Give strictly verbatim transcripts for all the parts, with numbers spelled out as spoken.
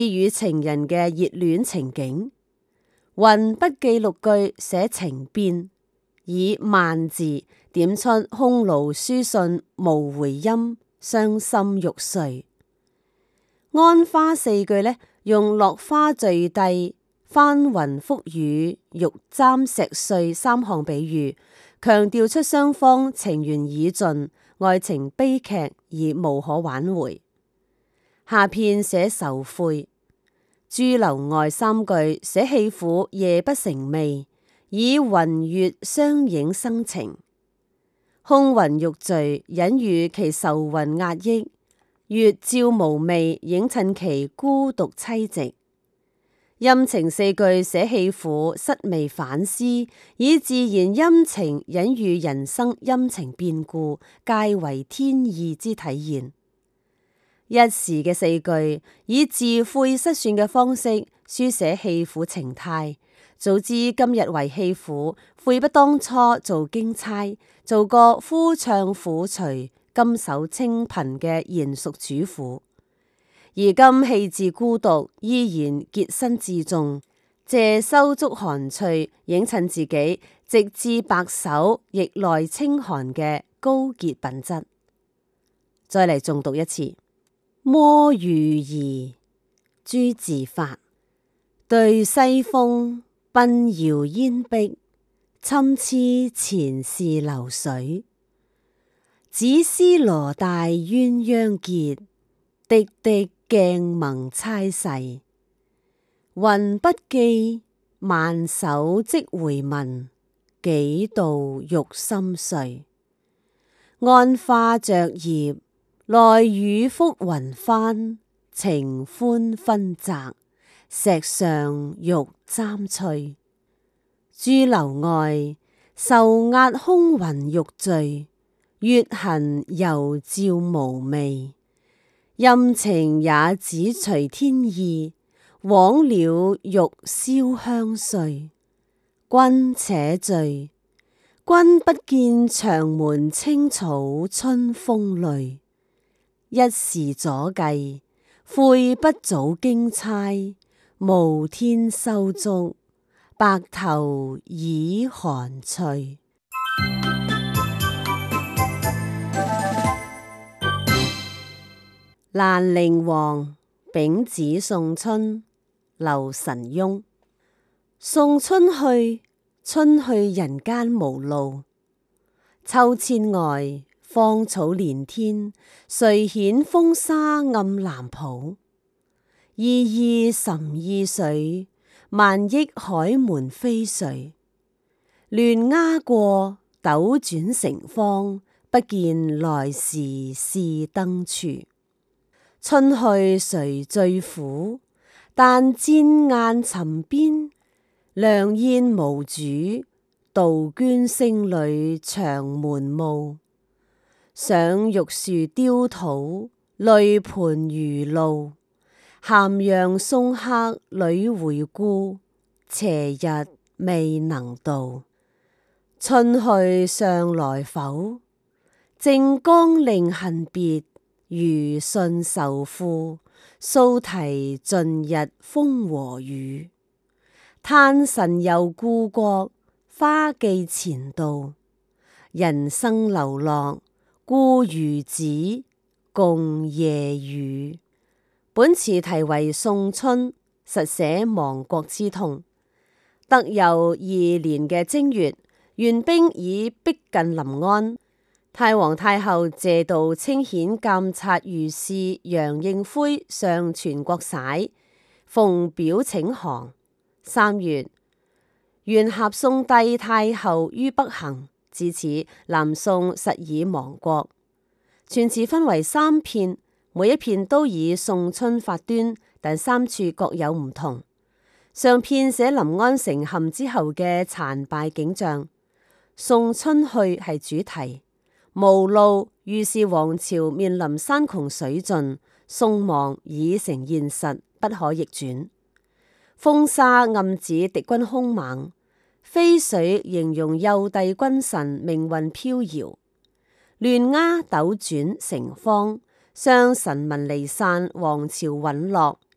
與情人嘅熱戀情景。雲筆記六句寫情變，以萬字點出空勞書信無回音，傷心欲碎。安花四句呢，用落花墜地、翻雲覆雨、玉簪石碎三項比喻，強調出雙方情緣已盡，愛情悲劇而無可挽回。下片寫愁悔。駐留外三句寫戲婦夜不成寐，以雲月相映生情。空雲欲墜，隱喻其愁雲壓抑；月照無味，映襯其孤獨淒寂。陰情四句寫戲婦失味反思，以自然陰情隱喻人生陰晴變故，皆為天意之體現。一時嘅四句以自悔失算嘅方式書寫戲婦情態，早知今日為戲婦，悔不當初做京差，做個夫唱婦隨、甘守清貧嘅賢淑主婦。而今棄置孤獨，依然潔身自重，借收足寒翠，映襯自己直至白首，亦內清寒嘅高潔品質。再嚟重讀一次。摸魚兒，朱自發。對西風，鬢搖煙碧，參差前事流水。只思羅帶鴛鴦結，滴滴鏡萌猜誓。雲筆記，萬首即回文，幾度欲心碎。安花着葉，內雨覆雲翻，情歡分擲，石上玉簪翠。駐留外，愁壓空雲欲墜，月痕猶照無味。陰情也只隨天意，枉了欲燒香碎。君且醉，君不見長門青草春風淚。一時左計，悔不早京差，無天收足，白頭已寒翠。蘭陵王，丙子送春，劉神翁。送春去，春去人間無路。秋千外，芳草連天，誰遣風沙暗藍浦？依依甚依水，萬億海門飛垂。亂鴉過，斗轉成芳，不見來時是燈處。春去誰最苦？但戰雁沉邊，良燕無主，杜鵑聲裏長門暮。上玉樹雕土，淚盤如露。咸陽送客屢回顧，斜日未能度。春去尚來否？靖江令恨別，餘信愁賦，蘇堤盡日風和雨。嘆神遊故國，花寄前度。人生流落，孤漁子，共夜雨。本詞題為送春，實寫亡國之痛。德佑二年嘅正月，元兵已逼近臨安。太皇太后謝道清遣監察御史楊應魁上全國璽，奉表請降。三月，元合宋帝太后於北行，至此南宋實已亡國。全詞分為三片，每一片都以送春發端，但三處各有唔同。上片寫臨安城陷之後嘅殘敗景象，送春去係主題。無路，預示王朝面臨山窮水盡，宋亡已成現實，不可逆轉。風沙暗指敵軍兇猛，飛水形容幼帝君臣命運飄搖。亂鴉斗轉成芳，傷臣民離散，王朝隕落，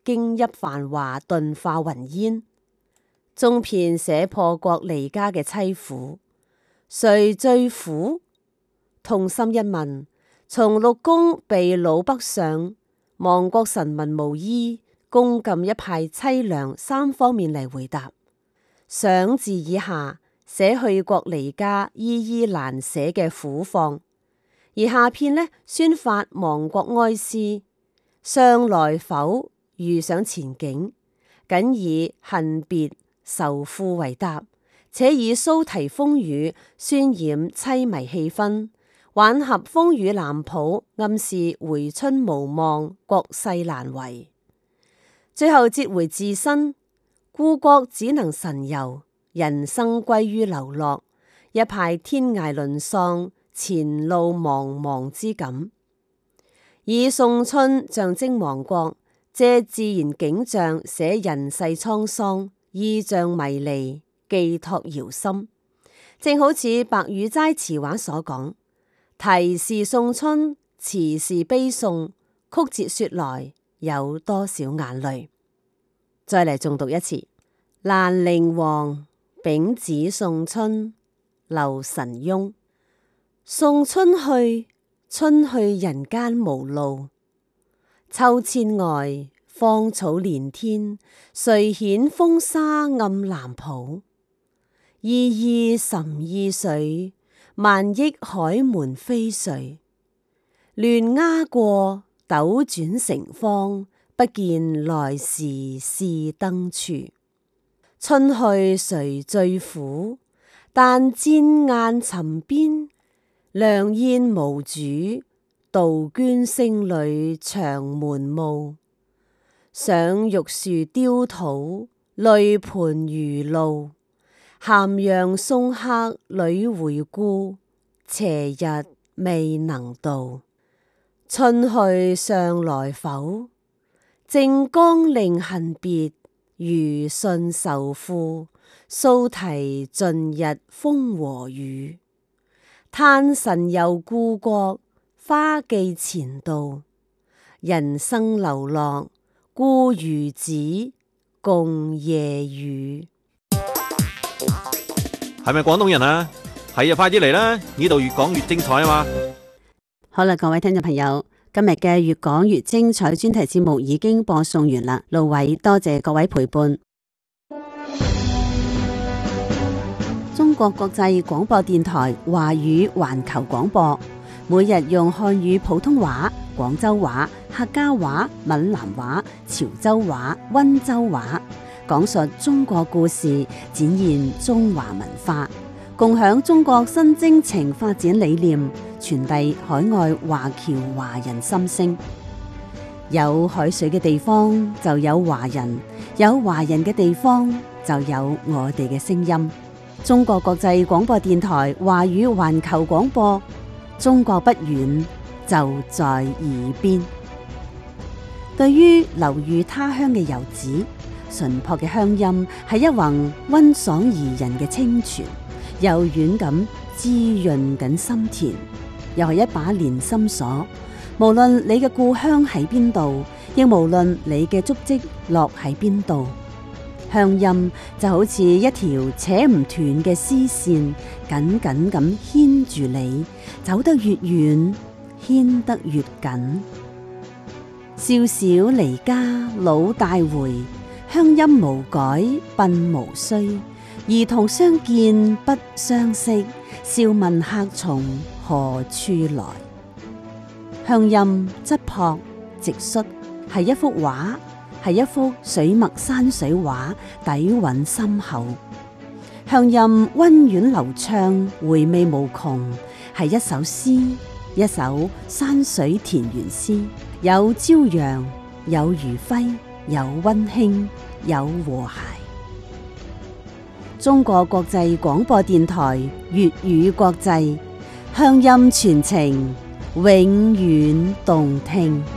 經一繁華頓化雲煙。中片寫破國離家嘅淒苦，誰最苦？痛心一問，從陸公被擄北上，亡國臣民無依，宮禁一派淒涼三方面嚟回答。上字以下寫去國離家依依難捨嘅苦況，而下片呢，宣發亡國哀思。相來否？遇上前景，僅以恨別愁苦為答，且以蘇堤風雨渲染淒迷氣氛，挽合風雨藍譜，暗示回春無望，國勢難維。最後折回自身，故國只能神遊，人生歸於流落，一派天涯淪喪，前路茫茫之感。以送春象徵亡國，借自然景象寫人世滄桑，意象迷離，寄託遙深。正好似白羽齋詞話所講：題是送春，詞是悲送，曲折說來有多少眼淚？再嚟重讀一次：蘭陵王，丙子送春，劉神翁。送春去，春去人間無路。秋千外，芳草連天，誰遣風沙暗藍浦？依依甚依水，萬億海門飛逝。亂鴉過，斗轉成芳，不見來時是燈處。春去誰最苦？但戰雁沉邊，良燕無主，杜鵑聲裏長門暮。上玉樹雕土，淚盤如露。咸陽送客屢回顧，斜日未能度。春去尚來否？靖江令恨別，餘信愁賦。蘇堤盡日風和雨。嘆神遊故國，花寄前度。人生流落，孤漁子，共夜雨。 係咪廣東人啊？係啊，快啲嚟啦！呢度越講越精彩啊嘛！ 好啦，各位聽眾朋友，今日嘅越講越精彩專題節目已經播送完啦。盧偉多謝各位陪伴。中國國際廣播電台華語環球廣播，每日用漢語普通話、廣州話、客家話、閩南話、潮州話、溫州話，講述中國故事，展現中華文化，共享中國新征程發展理念，傳遞海外華僑華人心聲。有海水嘅地方就有華人，有華人嘅地方就有我哋嘅聲音。中國國際廣播電台華語環球廣播，中國不遠，就在耳邊。對於流寓他鄉嘅遊子，純樸嘅鄉音係一泓溫爽宜人嘅清泉，柔軟咁滋潤緊心田，又係一把連心鎖。無論你嘅故鄉喺邊度，亦無論你嘅足跡落喺邊度，鄉音就好似一條扯唔斷嘅絲線，緊緊咁牽住你，走得越遠，牽得越緊。少小離家老大回，鄉音無改鬢無衰。兒童相見不相識，笑問客從何處來。鄉音質樸直率，係一幅畫，係一幅水墨山水畫，底蘊深厚。鄉音溫婉流暢，回味無窮，係一首詩，一首山水田園詩，有朝陽，有餘暉，有溫馨，有和諧。中國國際廣播電台粵語國際，鄉音傳情，永遠動聽。